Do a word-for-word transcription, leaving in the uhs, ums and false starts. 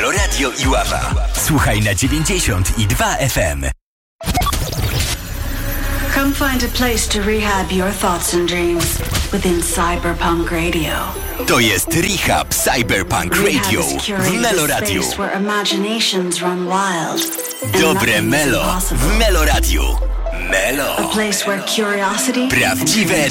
Meloradio Iława. Słuchaj na dziewięćdziesiąt i dwa F M. Come find a place to rehab your thoughts and dreams within Cyberpunk Radio. To jest Rehab Cyberpunk Radio w Meloradiu. Dobre Melo w Meloradiu. Melo. A place where curiosity Prawdziwe